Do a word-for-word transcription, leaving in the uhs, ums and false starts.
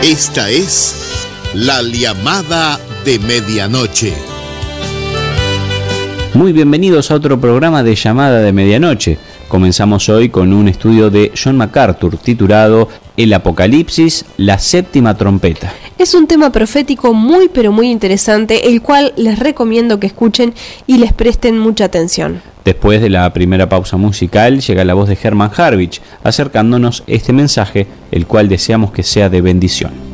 Esta es la llamada de medianoche. Muy bienvenidos a otro programa de Llamada de Medianoche. Comenzamos hoy con un estudio de John MacArthur titulado El Apocalipsis, la séptima trompeta. Es un tema profético muy pero muy interesante, el cual les recomiendo que escuchen y les presten mucha atención. Después de la primera pausa musical llega la voz de Herman Harwich acercándonos este mensaje, el cual deseamos que sea de bendición.